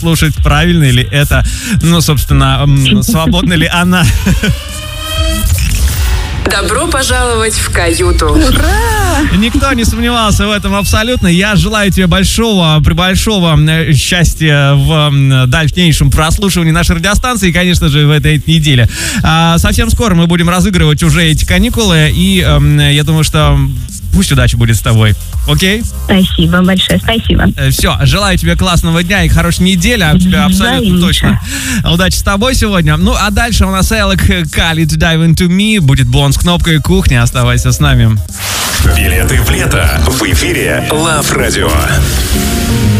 слушать, правильно ли это, ну, собственно, свободна ли она. Добро пожаловать в каюту. Ура! Никто не сомневался в этом абсолютно. Я желаю тебе большого счастья в дальнейшем прослушивании нашей радиостанции и, конечно же, в этой неделе. Совсем скоро мы будем разыгрывать уже эти каникулы, и я думаю, что пусть удача будет с тобой. Окей? Спасибо большое, спасибо. Все, желаю тебе классного дня и хорошей недели. А у тебя абсолютно точно удачи с тобой сегодня. Ну, а дальше у нас Элек Khalid Dive Into Me. Будет бонус кнопкой кухни. Оставайся с нами. Билеты в лето в эфире Love Radio.